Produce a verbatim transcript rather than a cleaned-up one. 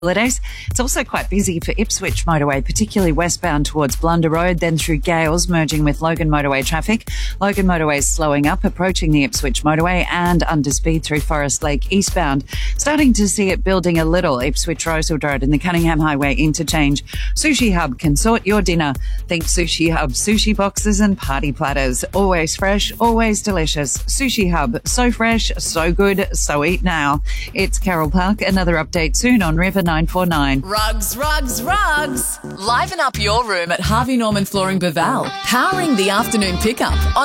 holidays. It's also quite busy for Ipswich motorway, particularly westbound towards Blunder Road, then through Gales, merging with Logan motorway traffic. Logan motorway is slowing up, approaching the Ipswich motorway and under speed through Forest Lake eastbound. Starting to see it building a little, Ipswich Rosewood Road and the Cunningham Highway interchange. Sushi Hub can sort your dinner. Think Sushi Hub, sushi boxes and party platters. Always fresh, always delicious. Sushi Hub, so fresh, so good, so eat now. It's Carol Park. Another update soon on River nine four nine. Rugs, rugs, rugs. Liven up your room at Harvey Norman Flooring Beval. Powering the afternoon pickup on